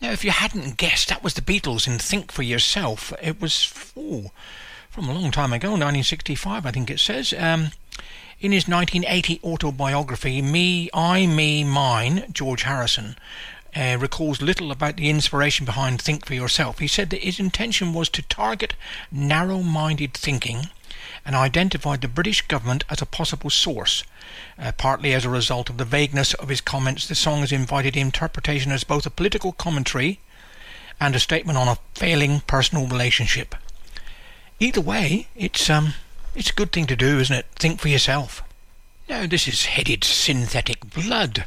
Now, if you hadn't guessed, that was the Beatles in Think for Yourself. It was from a long time ago, 1965, I think it says. In his 1980 autobiography, Me, I, Me, Mine, George Harrison recalls little about the inspiration behind Think for Yourself. He said that his intention was to target narrow-minded thinking and identified the British government as a possible source. Partly as a result of the vagueness of his comments, the song has invited interpretation as both a political commentary and a statement on a failing personal relationship. Either way, it's a good thing to do, isn't it? Think for yourself. Now, this is headed Synthetic Blood.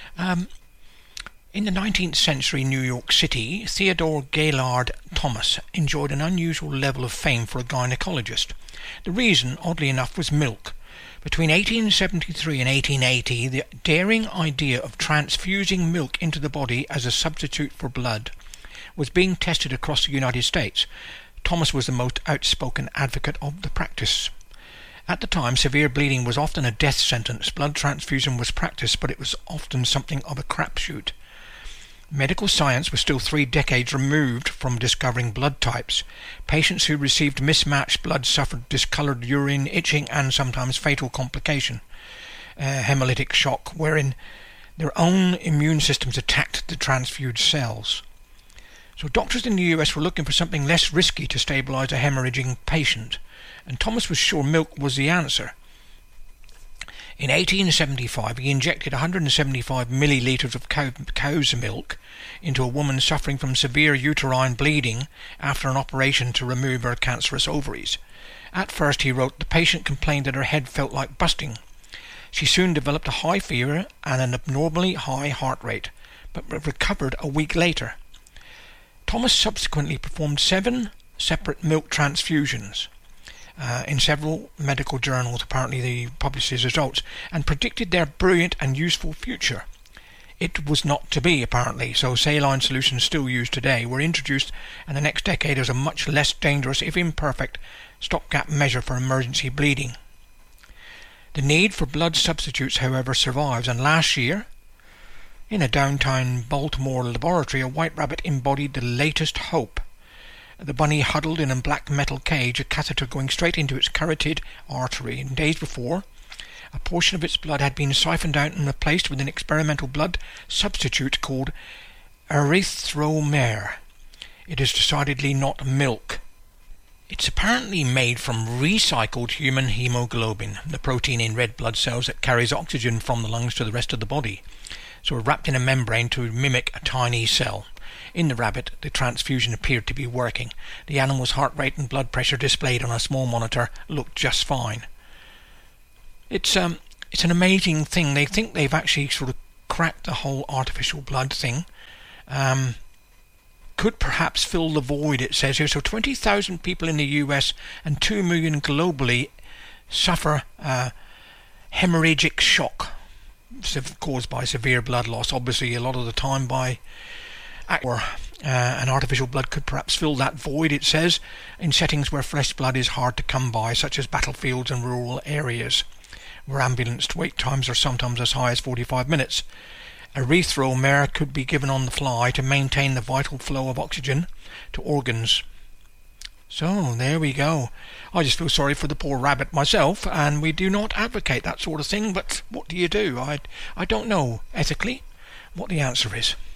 In the 19th century New York City, Theodore Gaylord Thomas enjoyed an unusual level of fame for a gynecologist. The reason, oddly enough, was milk. Between 1873 and 1880, the daring idea of transfusing milk into the body as a substitute for blood was being tested across the United States. Thomas was the most outspoken advocate of the practice. At the time, severe bleeding was often a death sentence. Blood transfusion was practiced, but it was often something of a crapshoot. Medical science was still 3 decades removed from discovering blood types. Patients who received mismatched blood suffered discoloured urine, itching, and sometimes fatal complication, hemolytic shock, wherein their own immune systems attacked the transfused cells. So doctors in the US were looking for something less risky to stabilise a hemorrhaging patient, and Thomas was sure milk was the answer. In 1875, he injected 175 millilitres of cow's milk into a woman suffering from severe uterine bleeding after an operation to remove her cancerous ovaries. At first, he wrote, the patient complained that her head felt like busting. She soon developed a high fever and an abnormally high heart rate, but recovered a week later. Thomas subsequently performed 7 separate milk transfusions in several medical journals. Apparently they published his results and predicted their brilliant and useful future. It was not to be, apparently, so saline solutions still used today were introduced in the next decade as a much less dangerous, if imperfect, stopgap measure for emergency bleeding. The need for blood substitutes, however, survives, and last year, in a downtown Baltimore laboratory, a white rabbit embodied the latest hope. The bunny huddled in a black metal cage, a catheter going straight into its carotid artery. And days before, a portion of its blood had been siphoned out and replaced with an experimental blood substitute called erythromer. It is decidedly not milk. It's apparently made from recycled human hemoglobin, the protein in red blood cells that carries oxygen from the lungs to the rest of the body. So wrapped in a membrane to mimic a tiny cell. In the rabbit, the transfusion appeared to be working. The animal's heart rate and blood pressure displayed on a small monitor looked just fine. It's an amazing thing. They think they've actually sort of cracked the whole artificial blood thing. Could perhaps fill the void, it says here. So 20,000 people in the US and 2 million globally suffer hemorrhagic shock caused by severe blood loss, obviously a lot of the time by an artificial blood could perhaps fill that void, it says, in settings where fresh blood is hard to come by, such as battlefields and rural areas, where ambulance wait times are sometimes as high as 45 minutes. Erythromer could be given on the fly to maintain the vital flow of oxygen to organs. So, there we go. I just feel sorry for the poor rabbit myself, and we do not advocate that sort of thing, but what do you do? I don't know, ethically, what the answer is.